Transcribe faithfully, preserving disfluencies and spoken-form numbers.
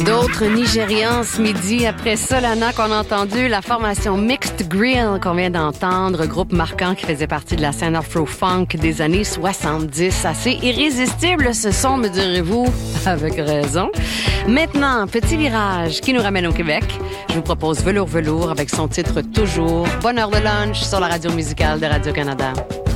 D'autres Nigérians ce midi, après Solana qu'on a entendu, la formation Mixed Grill qu'on vient d'entendre, groupe marquant qui faisait partie de la scène afro-funk des années soixante-dix. Assez irrésistible ce son, me direz-vous, avec raison. Maintenant, petit virage qui nous ramène au Québec. Je vous propose Velours Velours avec son titre Toujours. Bonne heure de lunch sur la radio musicale de Radio-Canada.